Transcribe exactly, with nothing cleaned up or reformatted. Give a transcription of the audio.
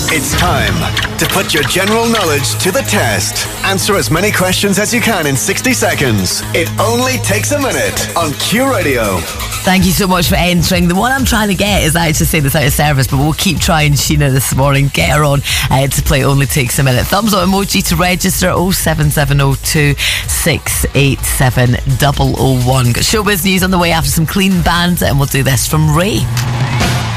It's time to put your general knowledge to the test. Answer as many questions as you can in sixty seconds. It only takes a minute on Q Radio. Thank you so much for entering. The one I'm trying to get is, I actually say this out of service, but we'll keep trying Sheena this morning. Get her on uh, to play Only Takes a Minute. Thumbs up emoji to register. oh seven seven oh two six eight seven oh oh one. Got showbiz news on the way after some clean bands, and we'll do this from Ray.